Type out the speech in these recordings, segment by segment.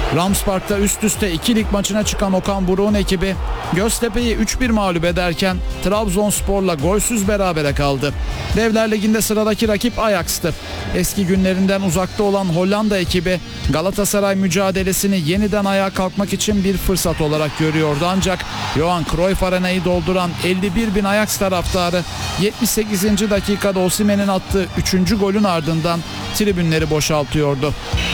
Rams Park'ta üst üste 2 lig maçına çıkan Okan Buruk'un ekibi Göztepe'yi 3-1 mağlup ederken Trabzonspor'la golsüz berabere kaldı. Devler Ligi'nde sıradaki rakip Ajax'tı. Eski günlerinden uzakta olan Hollanda ekibi Galatasaray mücadelesini yeniden ayağa kalkmak için bir fırsat olarak görüyordu. Ancak Johan Cruyff Arena'yı dolduran 51 bin Ajax taraftarı 78. dakikada Osimhen'in attığı 3. golün ardından tribünleri boşaltıyordu.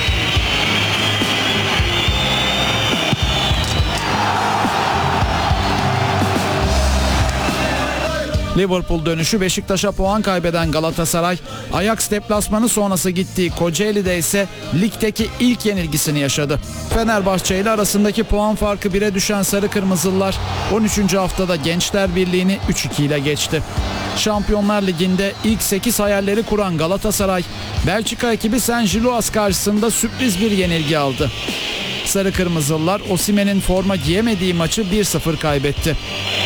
Liverpool dönüşü Beşiktaş'a puan kaybeden Galatasaray, Ajax deplasmanı sonrası gittiği Kocaeli'de ise ligdeki ilk yenilgisini yaşadı. Fenerbahçe ile arasındaki puan farkı 1'e düşen Sarı Kırmızılılar 13. haftada Gençler Birliği'ni 3-2 ile geçti. Şampiyonlar Ligi'nde ilk 8 hayalleri kuran Galatasaray, Belçika ekibi Saint-Gilloise karşısında sürpriz bir yenilgi aldı. Sarı Kırmızılılar Osimhen'in forma giyemediği maçı 1-0 kaybetti.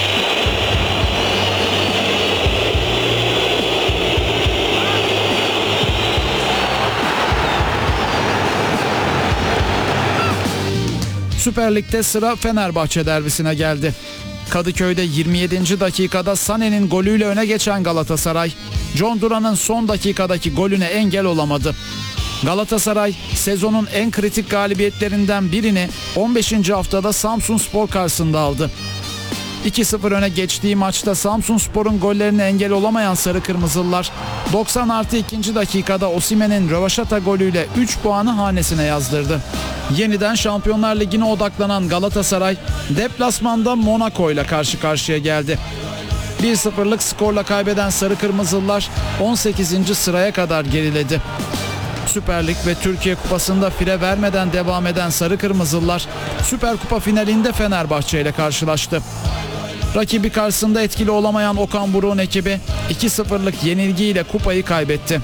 Süper Lig'de sıra Fenerbahçe derbisine geldi. Kadıköy'de 27. dakikada Sané'nin golüyle öne geçen Galatasaray, John Duran'ın son dakikadaki golüne engel olamadı. Galatasaray sezonun en kritik galibiyetlerinden birini 15. haftada Samsunspor karşısında aldı. 2-0 öne geçtiği maçta Samsunspor'un gollerine engel olamayan Sarı Kırmızılılar 90+2. dakikada Osimhen'in rövaşata golüyle 3 puanı hanesine yazdırdı. Yeniden Şampiyonlar Ligi'ne odaklanan Galatasaray deplasmanda Monaco ile karşı karşıya geldi. 1-0'lık skorla kaybeden Sarı Kırmızılılar 18. sıraya kadar geriledi. Süper Lig ve Türkiye Kupası'nda fire vermeden devam eden Sarı Kırmızılılar Süper Kupa finalinde Fenerbahçe ile karşılaştı. Rakibi karşısında etkili olamayan Okan Buruk'un ekibi 2-0'lık yenilgiyle kupayı kaybetti.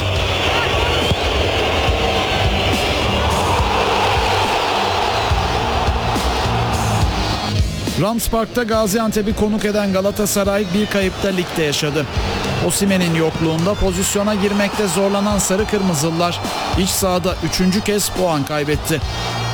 Rams Park'ta Gaziantep'i konuk eden Galatasaray bir kayıp da ligde yaşadı. Osimhen'in yokluğunda pozisyona girmekte zorlanan Sarı Kırmızılılar iç sahada 3. kez puan kaybetti.